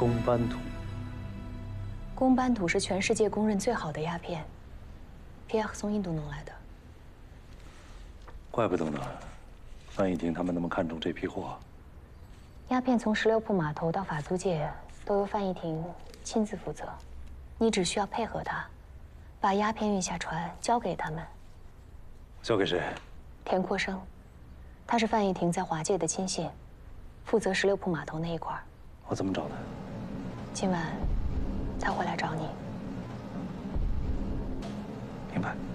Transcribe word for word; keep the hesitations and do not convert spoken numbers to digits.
公班土。 公班土是全世界公认最好的鸦片，皮埃尔从印度弄来的。 怪不得呢，范一婷他们那么看重这批货。 鸦片从十六铺码头到法租界都由范一婷亲自负责，你只需要配合他，把鸦片运下船交给他们。 交给谁？ 田阔生，他是范一婷在华界的亲信，负责十六铺码头那一块。 我怎么找他？ 今晚他会来找你。 明白。